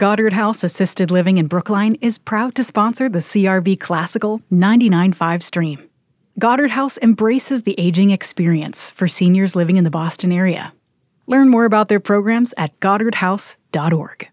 Goddard House Assisted Living in Brookline is proud to sponsor the CRB Classical 99.5 stream. Goddard House embraces the aging experience for seniors living in the Boston area. Learn more about their programs at goddardhouse.org.